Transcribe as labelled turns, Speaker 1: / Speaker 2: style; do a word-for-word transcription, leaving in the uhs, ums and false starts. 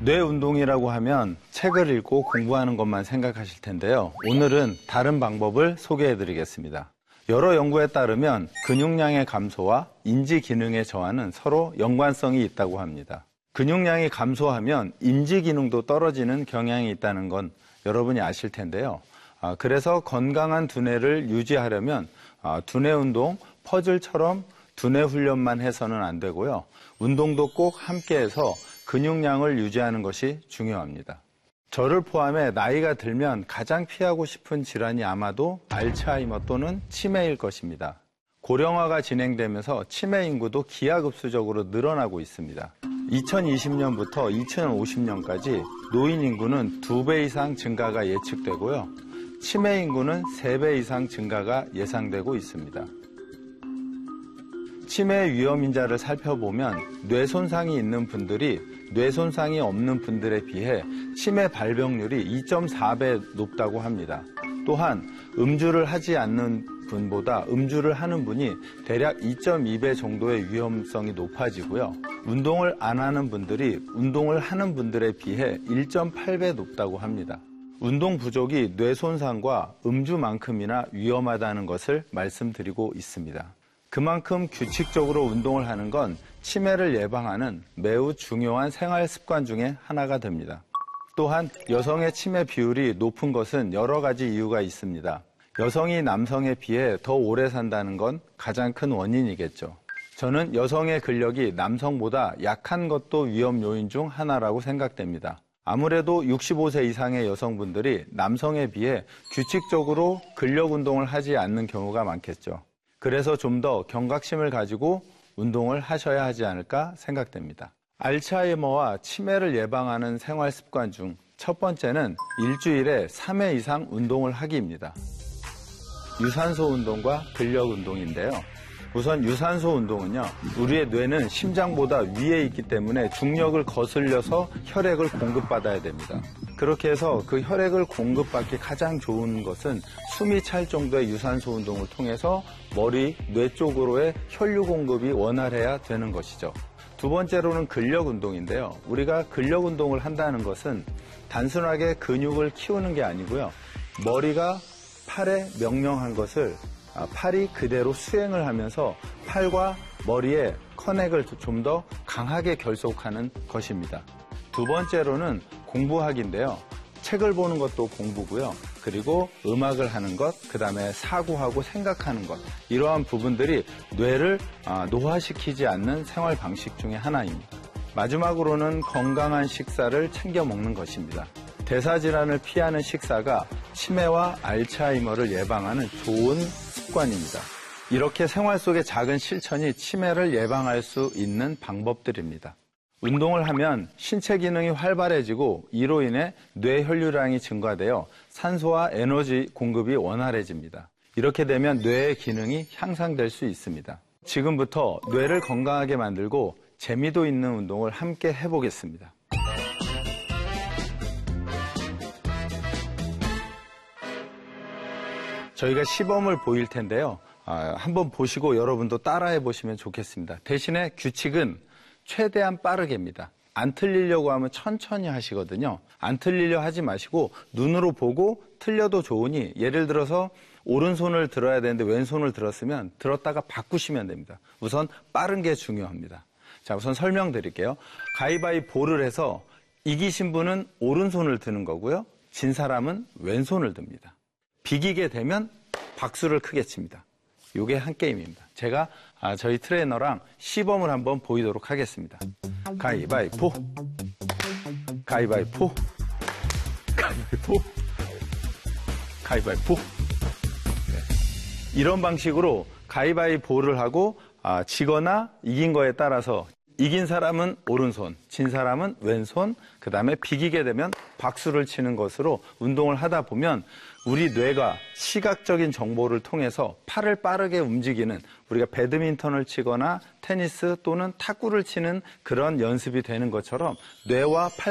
Speaker 1: 뇌 운동이라고 하면 책을 읽고 공부하는 것만 생각하실 텐데요. 오늘은 다른 방법을 소개해 드리겠습니다. 여러 연구에 따르면 근육량의 감소와 인지 기능의 저하는 서로 연관성이 있다고 합니다. 근육량이 감소하면 인지 기능도 떨어지는 경향이 있다는 건 여러분이 아실 텐데요. 아, 그래서 건강한 두뇌를 유지하려면 아, 두뇌 운동, 퍼즐처럼 두뇌 훈련만 해서는 안 되고요. 운동도 꼭 함께해서 근육량을 유지하는 것이 중요합니다. 저를 포함해 나이가 들면 가장 피하고 싶은 질환이 아마도 알츠하이머 또는 치매일 것입니다. 고령화가 진행되면서 치매 인구도 기하급수적으로 늘어나고 있습니다. 이천이십 년부터 이천오십 년까지 노인 인구는 두 배 이상 증가가 예측되고요. 치매 인구는 세 배 이상 증가가 예상되고 있습니다. 치매 위험 인자를 살펴보면 뇌 손상이 있는 분들이 뇌 손상이 없는 분들에 비해 치매 발병률이 이 점 사 배 높다고 합니다. 또한 음주를 하지 않는 분보다 음주를 하는 분이 대략 이 점 이 배 정도의 위험성이 높아지고요. 운동을 안 하는 분들이 운동을 하는 분들에 비해 일 점 팔 배 높다고 합니다. 운동 부족이 뇌 손상과 음주만큼이나 위험하다는 것을 말씀드리고 있습니다. 그만큼 규칙적으로 운동을 하는 건 치매를 예방하는 매우 중요한 생활 습관 중에 하나가 됩니다. 또한 여성의 치매 비율이 높은 것은 여러 가지 이유가 있습니다. 여성이 남성에 비해 더 오래 산다는 건 가장 큰 원인이겠죠. 저는 여성의 근력이 남성보다 약한 것도 위험 요인 중 하나라고 생각됩니다. 아무래도 육십오 세 이상의 여성분들이 남성에 비해 규칙적으로 근력 운동을 하지 않는 경우가 많겠죠. 그래서 좀 더 경각심을 가지고 운동을 하셔야 하지 않을까 생각됩니다. 알츠하이머와 치매를 예방하는 생활 습관 중 첫 번째는 일주일에 삼 회 이상 운동을 하기입니다. 유산소 운동과 근력 운동인데요. 우선 유산소 운동은요, 우리의 뇌는 심장보다 위에 있기 때문에 중력을 거슬려서 혈액을 공급받아야 됩니다. 그렇게 해서 그 혈액을 공급받기 가장 좋은 것은 숨이 찰 정도의 유산소 운동을 통해서 머리, 뇌 쪽으로의 혈류 공급이 원활해야 되는 것이죠. 두 번째로는 근력 운동인데요. 우리가 근력 운동을 한다는 것은 단순하게 근육을 키우는 게 아니고요. 머리가 팔에 명령한 것을 팔이 그대로 수행을 하면서 팔과 머리의 커넥을 좀 더 강하게 결속하는 것입니다. 두 번째로는 공부하기인데요. 책을 보는 것도 공부고요. 그리고 음악을 하는 것, 그 다음에 사고하고 생각하는 것, 이러한 부분들이 뇌를 노화시키지 않는 생활 방식 중에 하나입니다. 마지막으로는 건강한 식사를 챙겨 먹는 것입니다. 대사질환을 피하는 식사가 치매와 알츠하이머를 예방하는 좋은 습관입니다. 이렇게 생활 속의 작은 실천이 치매를 예방할 수 있는 방법들입니다. 운동을 하면 신체 기능이 활발해지고 이로 인해 뇌 혈류량이 증가되어 산소와 에너지 공급이 원활해집니다. 이렇게 되면 뇌의 기능이 향상될 수 있습니다. 지금부터 뇌를 건강하게 만들고 재미도 있는 운동을 함께 해보겠습니다. 저희가 시범을 보일 텐데요. 아, 한번 보시고 여러분도 따라해 보시면 좋겠습니다. 대신에 규칙은 최대한 빠르게입니다. 안 틀리려고 하면 천천히 하시거든요. 안 틀리려 하지 마시고 눈으로 보고 틀려도 좋으니 예를 들어서 오른손을 들어야 되는데 왼손을 들었으면 들었다가 바꾸시면 됩니다. 우선 빠른 게 중요합니다. 자, 우선 설명드릴게요. 가위바위보를 해서 이기신 분은 오른손을 드는 거고요. 진 사람은 왼손을 듭니다. 비기게 되면 박수를 크게 칩니다. 이게 한 게임입니다. 제가 저희 트레이너랑 시범을 한번 보이도록 하겠습니다. 가위바위보, 가위바위보, 가위바위보, 가위바위보. 네. 이런 방식으로 가위바위보를 하고 지거나 이긴 거에 따라서 이긴 사람은 오른손, 진 사람은 왼손, 그 다음에 비기게 되면 박수를 치는 것으로 운동을 하다 보면 우리 뇌가 시각적인 정보를 통해서 팔을 빠르게 움직이는, 우리가 배드민턴을 치거나 테니스 또는 탁구를 치는 그런 연습이 되는 것처럼 뇌와 팔